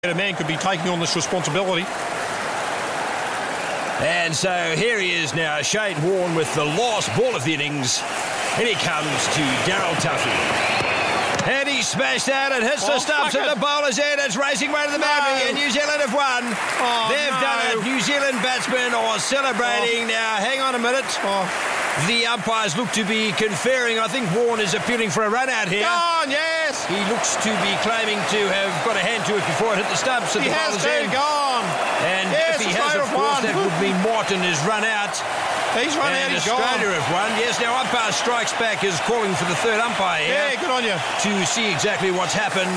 A man could be taking on this responsibility. And so here he is now, Shane Warne with the last ball of the innings. And he comes to Darryl Tuffy. And he smashed out and hits the stumps at the bowler's end. It's racing away to the boundary, and New Zealand have won. They've done it. New Zealand batsmen are celebrating. Now, hang on a minute. The umpires look to be conferring. I think Warne is appealing for a run out here. Gone, yes. He looks to be claiming to have got a hand to it before it hit the stumps at the bowler's end. Gone. And if he has, of course, that would mean Martin has run out. He's run out, he's Australia have won. Yes, now umpire strikes back is calling for the third umpire here. Yeah, good on you. To see exactly what's happened.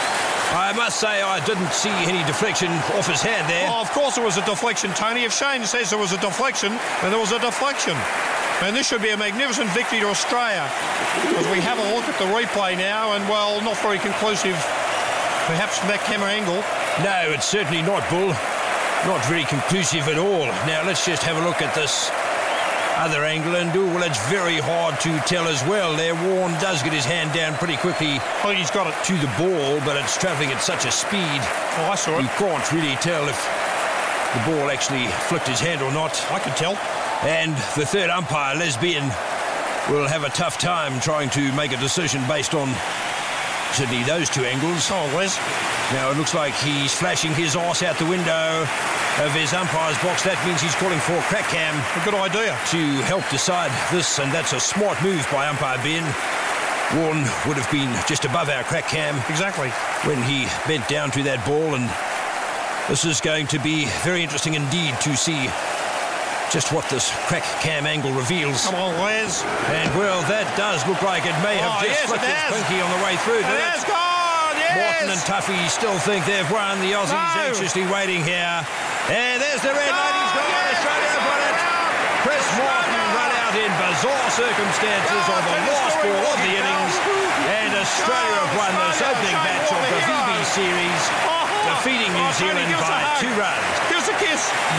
I must say I didn't see any deflection off his hand there. Oh, of course it was a deflection, Tony. If Shane says there was a deflection, then there was a deflection. And this should be a magnificent victory to Australia. As we have a look at the replay now, and, well, not very conclusive, perhaps from that camera angle. No, it's certainly not, Bull. Not very conclusive at all. Now, let's just have a look at this other angle, and well, it's very hard to tell as well. There, Warne does get his hand down pretty quickly. Oh, he's got it to the ball, but it's travelling at such a speed. Oh, I saw it. You can't really tell if the ball actually flicked his hand or not. I can tell. And the third umpire, Lesbian, will have a tough time trying to make a decision based on certainly those two angles. Oh, Les. Now it looks like he's flashing his arse out the window of his umpire's box. That means he's calling for crack cam. A good idea. To help decide this, and that's a smart move by umpire Ben. Warne would have been just above our crack cam. Exactly. When he bent down to that ball, and this is going to be very interesting indeed to see just what this crack cam angle reveals. Come on, Les. And, well, that does look like it may have just flicked his pinky on the way through. It has gone, yes. Martin and Tuffy still think they've won. The Aussies anxiously waiting here. And there's the red light. He's gone. Australia have won it. Chris Martin run out in bizarre circumstances on the last ball of the innings. And Australia have won this opening match of the VB series, defeating New Zealand by 2 runs. Give us a kiss.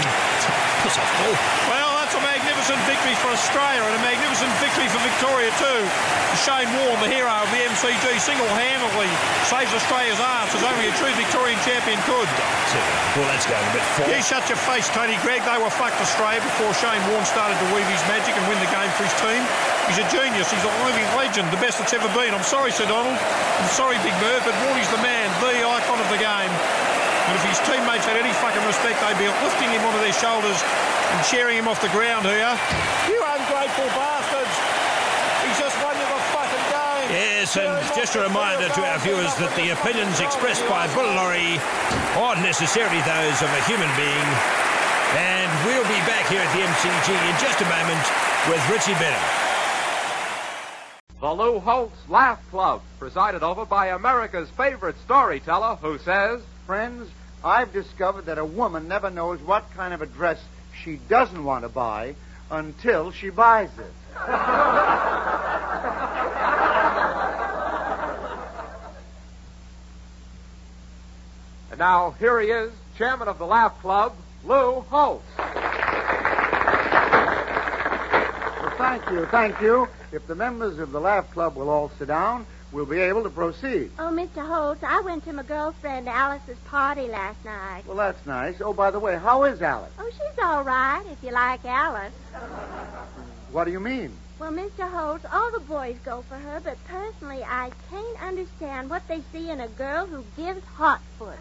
Piss off, Paul. Well, that's a magnificent victory for Australia, and a magnificent victory for Victoria too. Shane Warne, the hero of the MCG, single-handedly saves Australia's arse as only a true Victorian champion could. Well, that's going a bit far. You shut your face, Tony Gregg. They were fucked Australia before Shane Warne started to weave his magic and win the game for his team. He's a genius. He's a living legend, the best that's ever been. I'm sorry, Sir Donald. I'm sorry, Big Merv, but Warnie's the man, the icon of the game. And if his teammates had any fucking respect, they'd be lifting him onto their shoulders and cheering him off the ground here. You ungrateful bastards. He's just won you the fucking game. Yes, and just a reminder to our viewers that the opinions expressed by Bill Laurie aren't necessarily those of a human being. And we'll be back here at the MCG in just a moment with Richie Bennett. The Lou Holtz Laugh Club, presided over by America's favorite storyteller who says, friends, I've discovered that a woman never knows what kind of a dress she doesn't want to buy until she buys it. And now, here he is, chairman of the Laugh Club, Lou Holtz. Well, thank you. If the members of the Laugh Club will all sit down, we'll be able to proceed. Oh, Mr. Holtz, I went to my girlfriend Alice's party last night. Well, that's nice. Oh, by the way, how is Alice? Oh, she's all right, if you like Alice. What do you mean? Well, Mr. Holtz, all the boys go for her, but personally, I can't understand what they see in a girl who gives hot foot.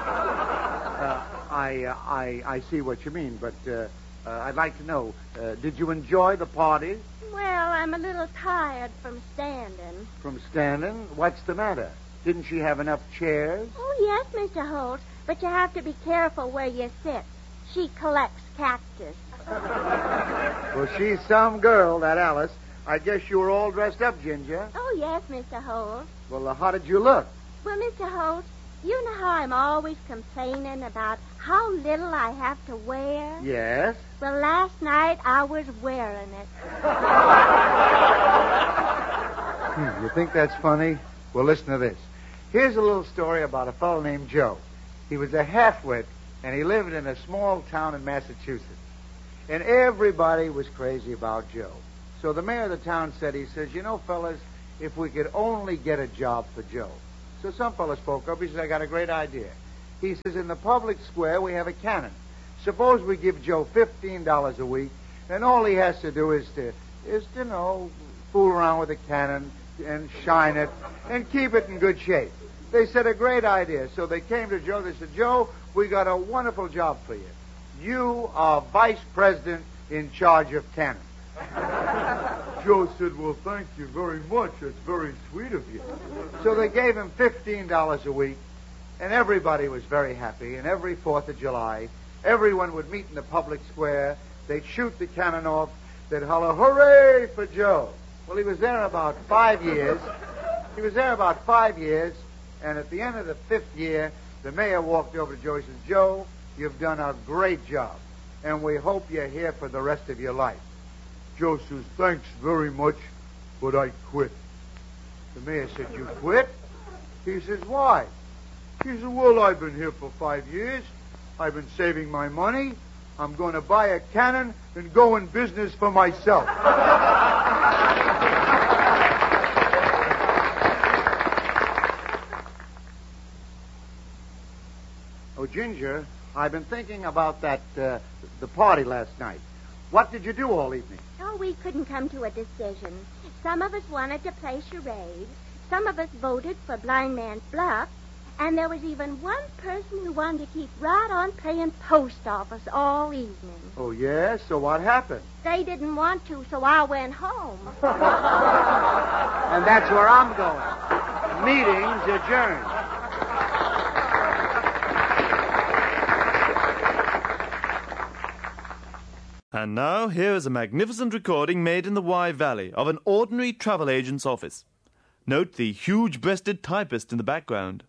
I see what you mean, but I'd like to know, did you enjoy the party? Well, I'm a little tired from standing. From standing? What's the matter? Didn't she have enough chairs? Oh, yes, Mr. Holtz, but you have to be careful where you sit. She collects cactus. Well, she's some girl, that Alice. I guess you were all dressed up, Ginger. Oh, yes, Mr. Holtz. Well, how did you look? Well, Mr. Holtz, you know how I'm always complaining about how little I have to wear? Yes. Well, last night I was wearing it. You think that's funny? Well, listen to this. Here's a little story about a fellow named Joe. He was a half-wit, and he lived in a small town in Massachusetts. And everybody was crazy about Joe. So the mayor of the town said, he says, you know, fellas, if we could only get a job for Joe. So some fellow spoke up. He said, I got a great idea. He says, in the public square we have a cannon. Suppose we give Joe $15 a week, and all he has to do is to fool around with the cannon and shine it and keep it in good shape. They said, a great idea. So they came to Joe. They said, Joe, we got a wonderful job for you. You are vice president in charge of cannon. Joe said, well, thank you very much. That's very sweet of you. So they gave him $15 a week, and everybody was very happy. And every 4th of July, everyone would meet in the public square. They'd shoot the cannon off. They'd holler, hooray for Joe. Well, he was there about 5 years. And at the end of the 5th year, the mayor walked over to Joe and said, Joe, you've done a great job, and we hope you're here for the rest of your life. Joe says, thanks very much, but I quit. The mayor said, you quit? He says, why? He said, well, I've been here for 5 years. I've been saving my money. I'm going to buy a cannon and go in business for myself. Oh, Ginger, I've been thinking about the party last night. What did you do all evening? Oh, we couldn't come to a decision. Some of us wanted to play charades. Some of us voted for Blind Man's Bluff. And there was even one person who wanted to keep right on playing post office all evening. Oh, yes? So what happened? They didn't want to, so I went home. And that's where I'm going. Meeting's adjourned. And now, here is a magnificent recording made in the Wye Valley of an ordinary travel agent's office. Note the huge-breasted typist in the background.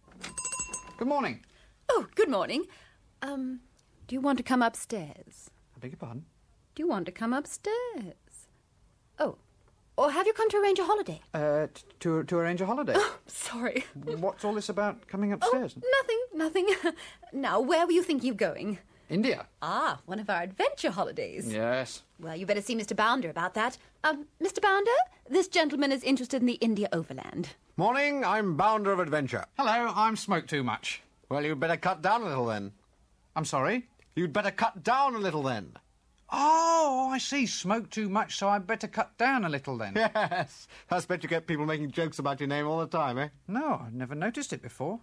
Good morning. Oh, good morning. Do you want to come upstairs? I beg your pardon? Do you want to come upstairs? Oh, or have you come to arrange a holiday? To arrange a holiday. Oh, sorry. What's all this about coming upstairs? Oh, nothing. Now, where were you thinking of going? India. Ah, one of our adventure holidays. Yes. Well, you better see Mr. Bounder about that. Mr. Bounder, this gentleman is interested in the India Overland. Morning, I'm Bounder of Adventure. Hello, I'm Smoke Too Much. Well, you'd better cut down a little then. I'm sorry? You'd better cut down a little then. Oh, I see. Smoke too much, so I'd better cut down a little then. Yes. I expect you get people making jokes about your name all the time, eh? No, I've never noticed it before.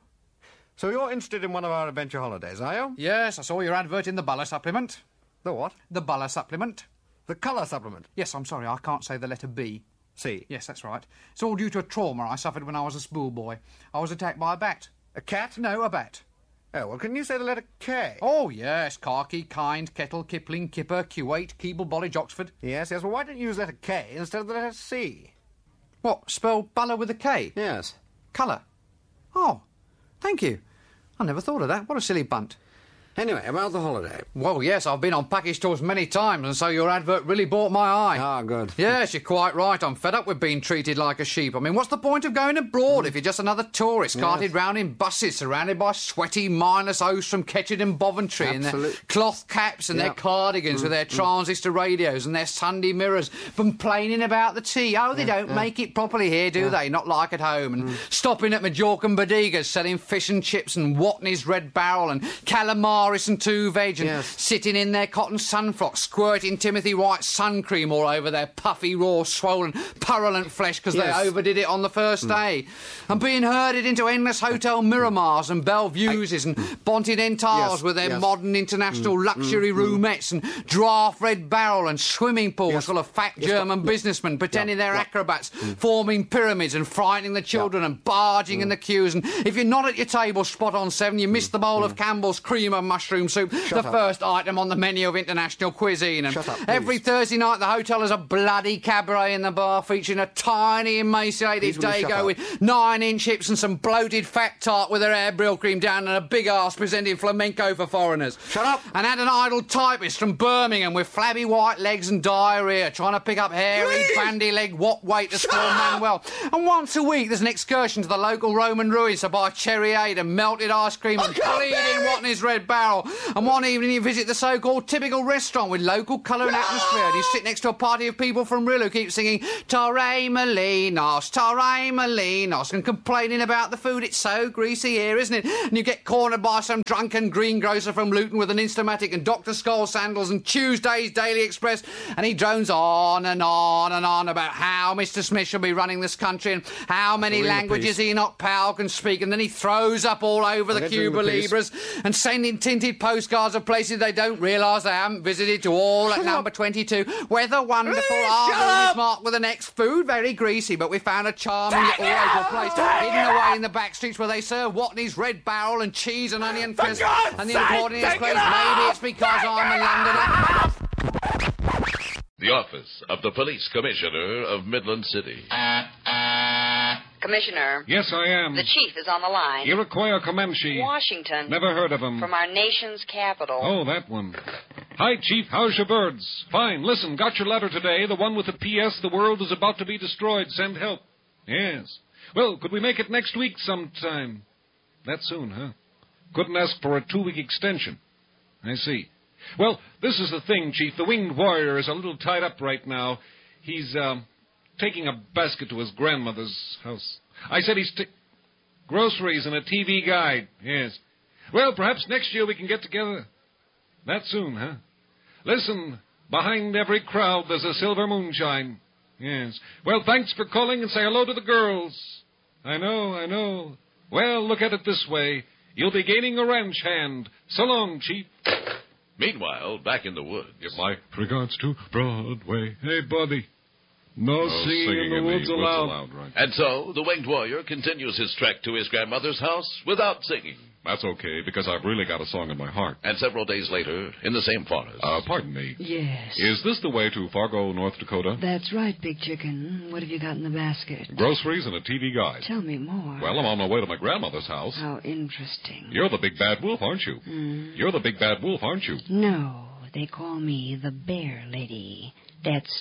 So you're interested in one of our adventure holidays, are you? Yes, I saw your advert in the Buller supplement. The what? The Buller supplement. The colour supplement? Yes, I'm sorry, I can't say the letter B. C. Yes, that's right. It's all due to a trauma I suffered when I was a schoolboy. I was attacked by a bat. A cat? No, a bat. Oh, well, can you say the letter K? Oh, yes. Khaki, Kind, Kettle, Kipling, Kipper, Kuwait, Keeble, Bollidge, Oxford. Yes. Well, why don't you use the letter K instead of the letter C? What, spell Buller with a K? Yes. Colour. Oh, thank you. I never thought of that. What a silly bunt. Anyway, about the holiday. Well, yes, I've been on package tours many times, and so your advert really bought my eye. Ah, good. Yes, you're quite right. I'm fed up with being treated like a sheep. I mean, what's the point of going abroad if you're just another tourist carted round in buses, surrounded by sweaty, mindless hosts from Ketchard and Boventry in their cloth caps and their cardigans with their transistor radios and their Sunday mirrors, complaining about the tea. Oh, they don't make it properly here, do they? Not like at home. And stopping at Majorca and Bodegas, selling fish and chips and Watney's Red Barrel and calamaris and two veg, and sitting in their cotton sunfrocks, squirting Timothy White sun cream all over their puffy, raw, swollen, purulent flesh because they overdid it on the first day, and being herded into endless Hotel Miramars and Bellevues and Bontinentales with their modern international luxury roomettes and draft Red Barrel and swimming pools full of fat German businessmen pretending they're acrobats, forming pyramids and frightening the children and barging in the queues. And if you're not at your table spot on 7, you miss the bowl of Campbell's cream and mushroom soup, first item on the menu of international cuisine. And every Thursday night, the hotel has a bloody cabaret in the bar featuring a tiny, emaciated Dago with 9-inch hips and some bloated fat tart with her hair brill cream down and a big arse presenting flamenco for foreigners. Shut up! And had an idle typist from Birmingham with flabby white legs and diarrhoea trying to pick up hairy, bandy-legged what-wait to score Manuel. And once a week, there's an excursion to the local Roman ruins to buy cherryade and melted ice cream and bleeding Watney's Red Barrel. barrel. And one evening you visit the so-called typical restaurant with local colour and atmosphere, and you sit next to a party of people from Rill who keep singing Torremolinos, Torremolinos, and complaining about the food. It's so greasy here, isn't it? And you get cornered by some drunken greengrocer from Luton with an Instamatic and Dr. Skull sandals and Tuesday's Daily Express, and he drones on and on and on about how Mr. Smith should be running this country and how many languages Enoch Powell can speak, and then he throws up all over the Cuba Libras and sending tinted postcards of places they don't realise they haven't visited to all at number 22. Weather wonderful, our is marked with an X, food very greasy, but we found a charming little local place hidden away in the back streets where they serve Watney's Red Barrel and cheese and onion crisp. And the important is, please, maybe it's because I'm a Londoner. The office of the Police Commissioner of Midland City. Commissioner. Yes, I am. The chief is on the line. Iroquois Comanche. Washington. Never heard of him. From our nation's capital. Oh, that one. Hi, Chief. How's your birds? Fine. Listen, got your letter today, the one with the P.S. The world is about to be destroyed. Send help. Yes. Well, could we make it next week sometime? That soon, huh? Couldn't ask for a 2-week extension. I see. Well, this is the thing, Chief. The Winged Warrior is a little tied up right now. He's, taking a basket to his grandmother's house. I said he's groceries and a TV guide. Yes. Well, perhaps next year we can get together. That soon, huh? Listen, behind every crowd there's a silver moonshine. Yes. Well, thanks for calling and say hello to the girls. I know. Well, look at it this way. You'll be gaining a ranch hand. So long, Chief. Meanwhile, back in the woods. Give my regards to Broadway. Hey, buddy. No singing in the woods allowed. Right. And so, the Winged Warrior continues his trek to his grandmother's house without singing. That's okay, because I've really got a song in my heart. And several days later, in the same forest. Pardon me. Yes. Is this the way to Fargo, North Dakota? That's right, Big Chicken. What have you got in the basket? Groceries and a TV guide. Tell me more. Well, I'm on my way to my grandmother's house. How interesting. You're the big bad wolf, aren't you? You're the big bad wolf, aren't you? No, they call me the Bear Lady. That's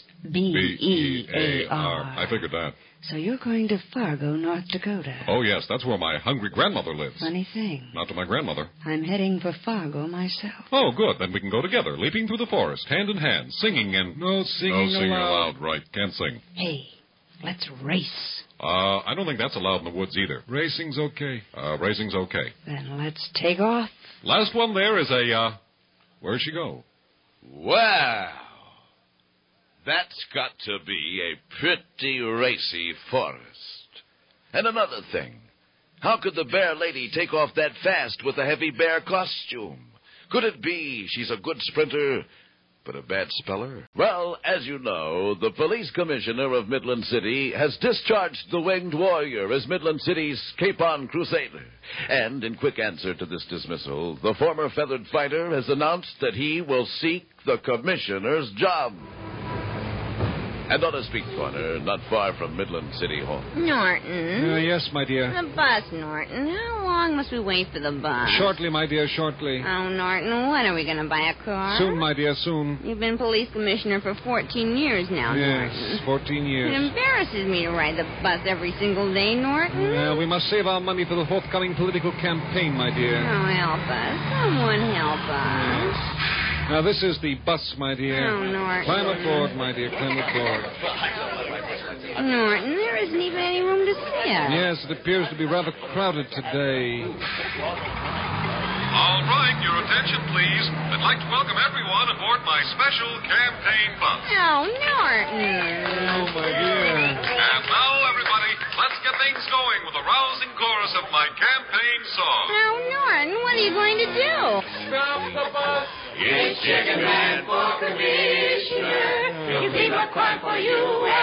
B-E-A-R. I figured that. So you're going to Fargo, North Dakota. Oh, yes, that's where my hungry grandmother lives. Funny thing. Not to my grandmother. I'm heading for Fargo myself. Oh, good. Then we can go together, leaping through the forest, hand in hand, singing and... No singing aloud. Right. Can't sing. Hey, let's race. I don't think that's allowed in the woods either. Racing's okay. Racing's okay. Then let's take off. Last one there is a, where'd she go? Wow. That's got to be a pretty racy forest. And another thing, how could the Bear Lady take off that fast with a heavy bear costume? Could it be she's a good sprinter, but a bad speller? Well, as you know, the police commissioner of Midland City has discharged the Winged Warrior as Midland City's Capon Crusader. And in quick answer to this dismissal, the former feathered fighter has announced that he will seek the commissioner's job. And on a street corner, not far from Midland City Hall. Norton. Yes, my dear. The bus, Norton. How long must we wait for the bus? Shortly, my dear, shortly. Oh, Norton, when are we going to buy a car? Soon, my dear, soon. You've been police commissioner for 14 years now, Norton. Yes, 14 years. It embarrasses me to ride the bus every single day, Norton. Yeah, we must save our money for the forthcoming political campaign, my dear. Oh, help us. Someone help us. Now, this is the bus, my dear. Oh, Norton. Climb aboard, my dear, climb aboard. Norton, there isn't even any room to sit. Yes, it appears to be rather crowded today. All right, your attention, please. I'd like to welcome everyone aboard my special campaign bus. Oh, Norton. Oh, my dear. And now, everybody, let's get things going with a rousing chorus of my campaign song. Oh, Norton, what are you going to do? Stop the bus. It's Chicken Man for Commissioner. He'll keep a crime for you